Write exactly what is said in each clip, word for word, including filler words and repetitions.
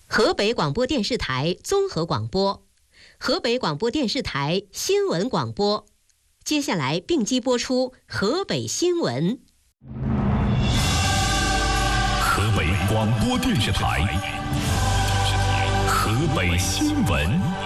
河北广播电视台综合广播，河北广播电视台新闻广播。接下来并机播出河北新闻。 河北广播电视台河北新闻。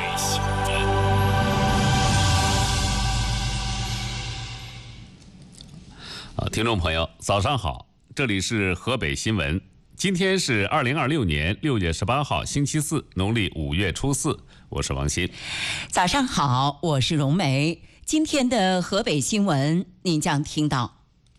啊，听众朋友，早上好，这里是河北新闻。今天是二零二六年六月十八号，星期四，农历五月初四。我是王鑫。 早上好，我是荣梅。今天的河北新闻，您将听到。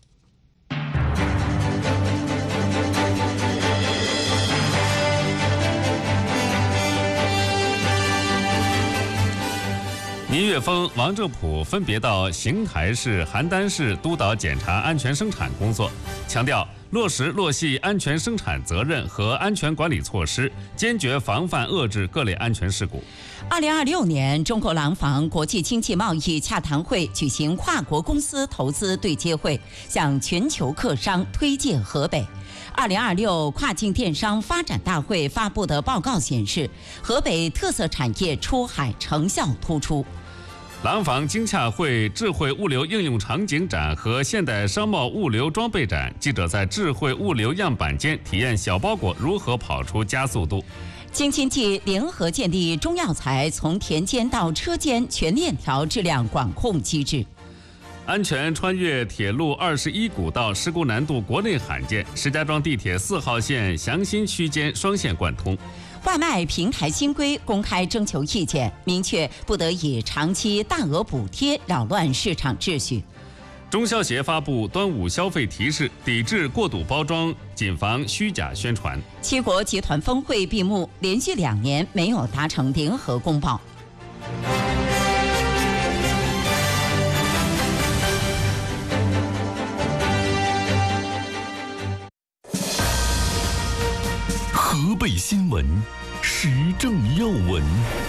倪岳峰、王正普分别到邢台市、邯郸市督导检查安全生产工作，强调落实落细安全生产责任和安全管理措施，坚决防范遏制各类安全事故。 二零二六年，中国廊坊国际经济贸易洽谈会举行跨国公司投资对接会，向全球客商推介河北。二零二六跨境电商发展大会发布的报告显示，河北特色产业出海成效突出。 廊坊经洽会智慧物流应用场景展和现代商贸物流装备展，记者在智慧物流样板间体验小包裹如何跑出加速度。 京津冀联合建立中药材从田间到车间全链条质量管控机制。 安全穿越铁路二十一古道事故难度国内罕见，石家庄地铁四号线祥新区间双线贯通。 外卖平台新规公开征求意见，明确不得以长期大额补贴扰乱市场秩序。 中消协发布端午消费提示，抵制过度包装，谨防虚假宣传。 七国集团峰会闭幕，连续两年没有达成联合公报。 河北新闻，时政要闻。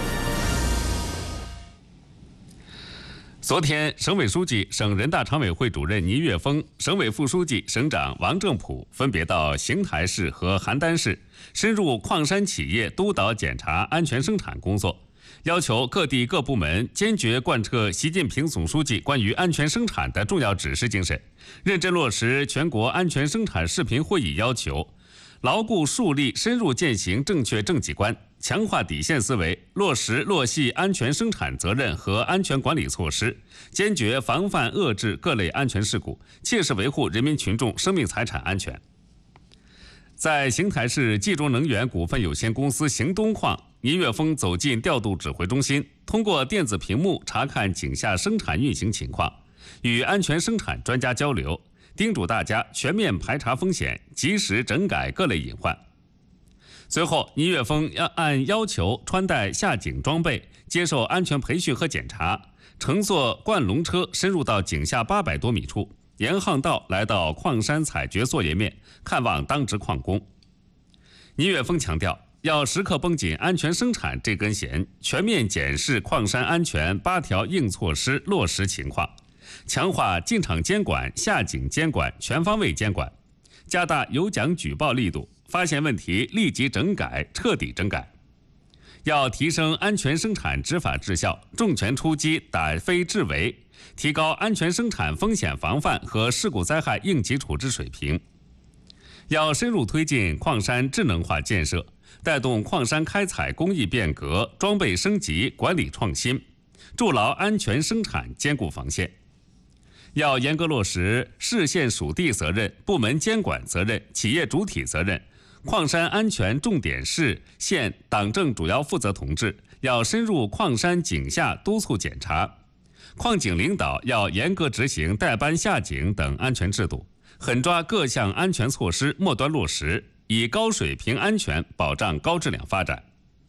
昨天，省委书记、省人大常委会主任倪岳峰、省委副书记、省长王正普分别到邢台市和邯郸市，深入矿山企业督导检查安全生产工作，要求各地各部门坚决贯彻习近平总书记关于安全生产的重要指示精神，认真落实全国安全生产视频会议要求，牢固树立深入践行正确政绩观，强化底线思维，落实落细安全生产责任和安全管理措施，坚决防范遏制各类安全事故，切实维护人民群众生命财产安全。在邢台市冀中能源股份有限公司邢东矿，倪岳峰走进调度指挥中心，通过电子屏幕查看井下生产运行情况，与安全生产专家交流，叮嘱大家全面排查风险，及时整改各类隐患。随后，倪岳峰要按要求穿戴下井装备，接受安全培训和检查，乘坐灌龙车深入到井下八百多米处，沿巷道来到矿山采掘作业面，看望当值矿工。倪岳峰强调，要时刻绷紧安全生产这根弦，全面检视矿山安全八条硬措施落实情况，强化进场监管、下井监管全方位监管，加大有奖举报力度，发现问题立即整改，彻底整改。要提升安全生产执法治效，重拳出击，打非治为，提高安全生产风险防范和事故灾害应急处置水平。要深入推进矿山智能化建设，带动矿山开采工艺变革、装备升级、管理创新，筑牢安全生产坚固防线。要严格落实市县属地责任、部门监管责任、企业主体责任。矿山安全重点市县党政主要负责同志要深入矿山井下督促检查，矿井领导要严格执行代班下井等安全制度，狠抓各项安全措施末端落实，以高水平安全保障高质量发展。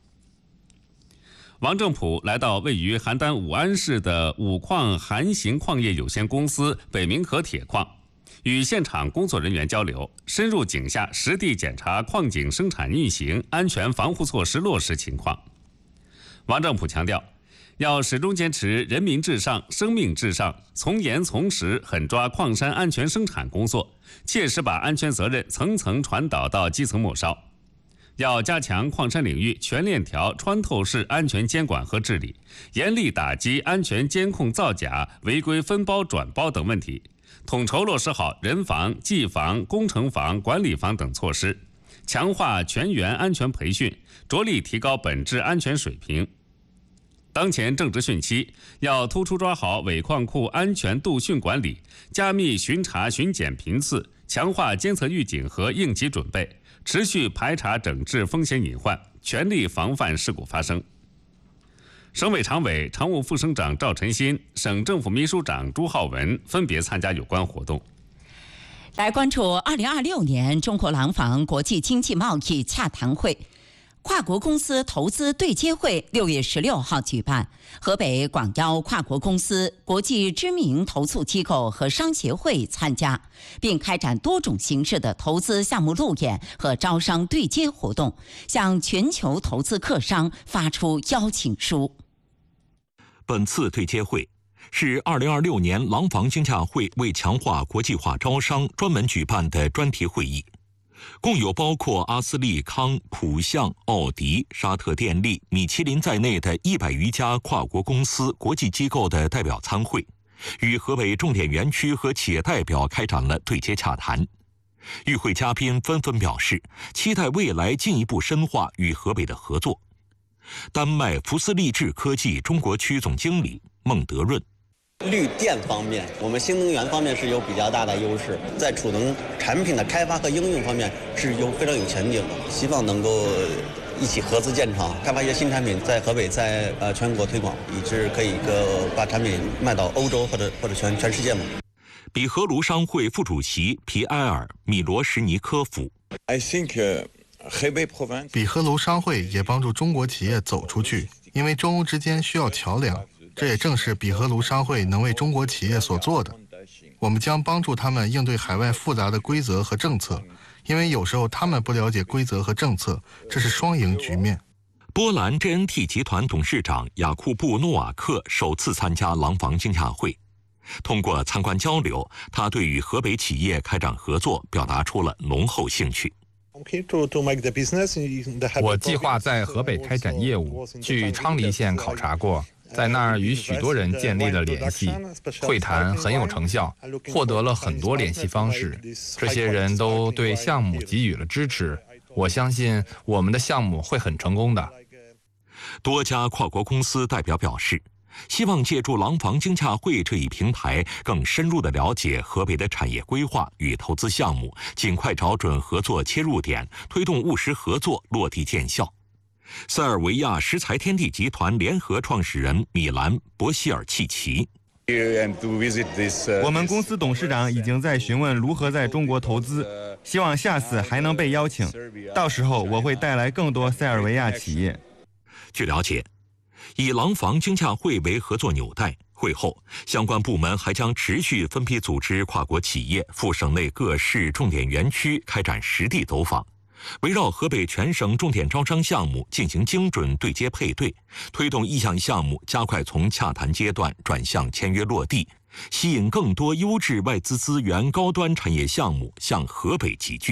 王正普来到位于邯郸武安市的武矿韩行矿业有限公司北明河铁矿，与现场工作人员交流，深入井下实地检查矿井生产运行安全防护措施落实情况。王正普强调，要始终坚持人民至上、生命至上，从严从实狠抓矿山安全生产工作，切实把安全责任层层传导到基层末梢。 要加强矿山领域全链条穿透式安全监管和治理，严厉打击安全监控造假、违规分包转包等问题，统筹落实好人防、技防、工程防、管理防等措施，强化全员安全培训，着力提高本质安全水平。当前正值汛期，要突出抓好尾矿库安全度汛管理，加密巡查巡检频次，强化监测预警和应急准备，持续排查整治风险隐患，全力防范事故发生。省委常委、常务副省长赵晨新、省政府秘书长朱浩文分别参加有关活动。 来关注二零二六年中国廊坊国际经济贸易洽谈会。跨国公司投资对接会六月十六号举办，河北广邀跨国公司、国际知名投诉机构和商协会参加，并开展多种形式的投资项目路演和招商对接活动，向全球投资客商发出邀请书。 本次对接会是二零二六年廊坊经洽会为强化国际化招商专门举办的专题会议。共有包括阿斯利康、普象、奥迪、沙特电力、米其林在内的一百余家跨国公司、国际机构的代表参会，与河北重点园区和企业代表开展了对接洽谈。与会嘉宾纷纷表示，期待未来进一步深化与河北的合作。丹麦福斯力智科技中国区总经理孟德润。 绿电方面，我们新能源方面是有比较大的优势，在储能产品的开发和应用方面是有非常有前景的，希望能够一起合资建厂，开发一些新产品，在河北在呃全国推广，以致可以个把产品卖到欧洲或者或者全全世界嘛。 比荷卢商会副主席皮埃尔·米罗什尼科夫 I think, uh, 比荷卢商会也帮助中国企业走出去，因为中欧之间需要桥梁。这也正是比荷卢商会能为中国企业所做的。我们将帮助他们应对海外复杂的规则和政策，因为有时候他们不了解规则和政策，这是双赢局面。 波兰 J N T 集团董事长雅库布·诺瓦克首次参加廊坊经洽会，通过参观交流，他对与河北企业开展合作表达出了浓厚兴趣。 我计划在河北开展业务，去昌黎县考察过，在那儿与许多人建立了联系，会谈很有成效，获得了很多联系方式。这些人都对项目给予了支持，我相信我们的项目会很成功的。 多家跨国公司代表表示，希望借助廊坊经洽会这一平台，更深入地了解河北的产业规划与投资项目，尽快找准合作切入点，推动务实合作落地见效。塞尔维亚石材天地集团联合创始人米兰·博希尔契奇， 我们公司董事长已经在询问如何在中国投资，希望下次还能被邀请，到时候我会带来更多塞尔维亚企业。 据了解，以廊坊经洽会为合作纽带，会后相关部门还将持续分批组织跨国企业赴省内各市重点园区开展实地走访，围绕河北全省重点招商项目进行精准对接配对，推动意向项目加快从洽谈阶段转向签约落地，吸引更多优质外资资源高端产业项目向河北集聚。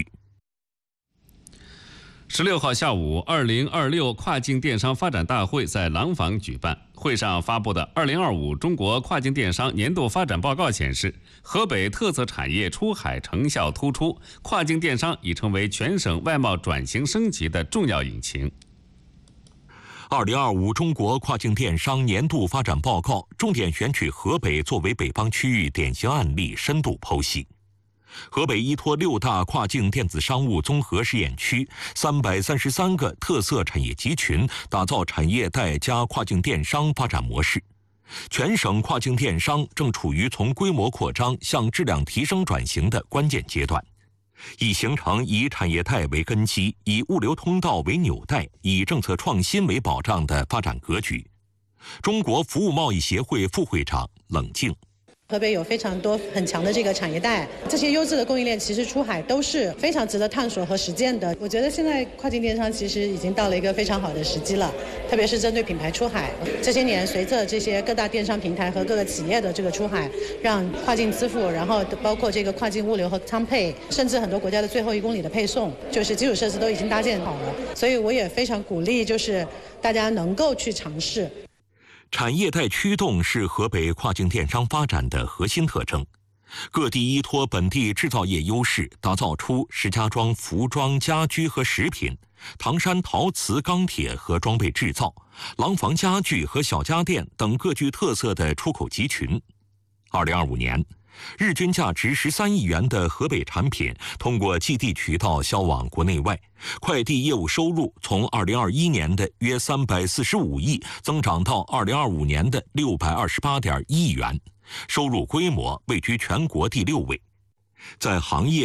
十六号下午，二零二六跨境电商发展大会在廊坊举办。会上发布的二零二五中国跨境电商年度发展报告显示，河北特色产业出海成效突出，跨境电商已成为全省外贸转型升级的重要引擎。 二零二五中国跨境电商年度发展报告重点选取河北作为北方区域典型案例，深度剖析。河北依托六大跨境电子商务综合试验区、三百三十三个特色产业集群，打造产业带加跨境电商发展模式。全省跨境电商正处于从规模扩张向质量提升转型的关键阶段，已形成以产业带为根基、以物流通道为纽带、以政策创新为保障的发展格局。中国服务贸易协会副会长冷静。 河北有非常多很强的这个产业带，这些优质的供应链其实出海都是非常值得探索和实践的。我觉得现在跨境电商其实已经到了一个非常好的时机了，特别是针对品牌出海。这些年随着这些各大电商平台和各个企业的这个出海，让跨境支付，然后包括这个跨境物流和仓配，甚至很多国家的最后一公里的配送，就是基础设施都已经搭建好了。所以我也非常鼓励，就是大家能够去尝试。 产业带驱动是河北跨境电商发展的核心特征，各地依托本地制造业优势，打造出石家庄服装、家居和食品、唐山陶瓷、钢铁和装备制造、廊坊家具和小家电等各具特色的出口集群。二零二五年，日均价值十三亿元的河北产品通过寄递渠道销往国内外，快递业务收入从二零二一年的约三百四十五亿增长到二零二五年的六百二十八点一亿元，收入规模位居全国第六位。在行业